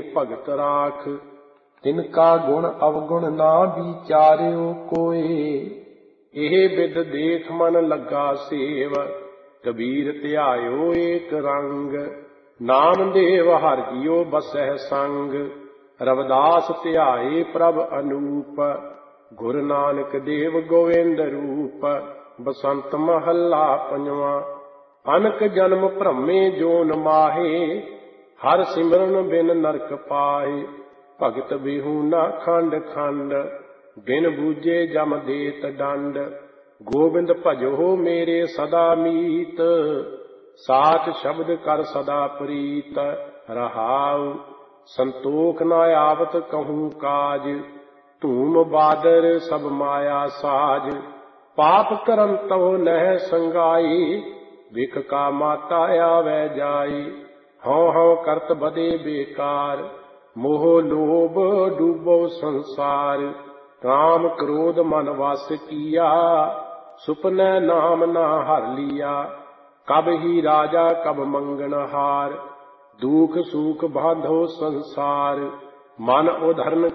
ਭਗਤ ਰਾਖ। ਤਿਨਕਾ ਗੁਣ ਅਵਗੁਣ ਨਾ ਵਿਚਾਰਿਓ ਕੋਏ, ਇਹ ਬਿਦ ਦੇਖ ਮਨ ਲੱਗਾ ਸੇਵ। ਕਬੀਰ ਧਿਆਇਓ ਏਕ ਰੰਗ, ਨਾਮਦੇਵ ਹਰਿ ਜੀਉ ਬਸਹਿ ਸੰਗ। ਰਵਿਦਾਸ ਧਿਆਏ ਪ੍ਰਭ ਅਨੂਪ, ਗੁਰੂ ਨਾਨਕ ਦੇਵ ਗੋਵਿੰਦ ਰੂਪ। ਬਸੰਤ ਮਹੱਲਾ ਪੰਜਵਾਂ। ਅਨਕ ਜਨਮ ਭ੍ਰਮੇ ਜੋਨ ਮਾਹੇ, ਹਰਿ ਸਿਮਰਨ ਬਿਨ ਨਰਕ ਪਾਹੇ। ਭਗਤ ਬਿਹੂਨਾ ਖੰਡ ਖੰਡ, ਬਿਨ ਬੂਝੇ ਜਮ ਦੇਤ ਡੰਡ। ਗੋਬਿੰਦ ਭਜੋ ਮੇਰੇ ਸਦਾ ਮੀਤ, ਸਾਚ ਸ਼ਬਦ ਕਰ ਸਦਾ ਪ੍ਰੀਤ। ਰਹਾਉ ਸੰਤੋਖ ਨ ਆਵਤ ਕਹੂੰ ਕਾਜ, ਧੂਮ ਬਾਦਰ ਸਭ ਮਾਇਆ ਸਾਜ। ਪਾਪ ਕਰਮ ਤਉ ਨਹਿ ਸੰਗਾਈ, ਵਿਖ ਕਾ ਮਾਤਾ ਆਵੈ ਜਾਈ। ਹਉ ਹਉ ਕਰਤ ਬਦੇ ਬੇਕਾਰ, ਮੋਹ ਲੋਭ ਡੂਬੋ ਸੰਸਾਰ। ਕਾਮ ਕ੍ਰੋਧ ਮਨ ਵਸ ਕੀਆ, ਸੁਪਨੈ ਨਾਮ ਨਾ ਹਰਿ ਲੀਆ। ਕਬ ਹੀ ਰਾਜਾ ਕਬ ਮੰਗਣ ਹਾਰ, ਦੁਖ ਸੂਖ ਬਾਂਧੋ ਸੰਸਾਰ। ਮਨ ਉਧਰਨ